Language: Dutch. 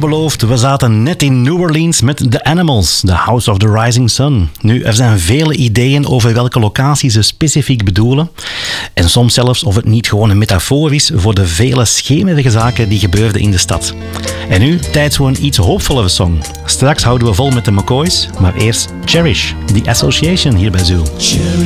beloofd, we zaten net in New Orleans met The Animals, The House of the Rising Sun. Nu, er zijn vele ideeën over welke locatie ze specifiek bedoelen. En soms zelfs of het niet gewoon een metafoor is voor de vele schemerige zaken die gebeurden in de stad. En nu, tijd voor een iets hoopvollere song. Straks houden we vol met de McCoys, maar eerst Cherish, The Association hier bij Zoo.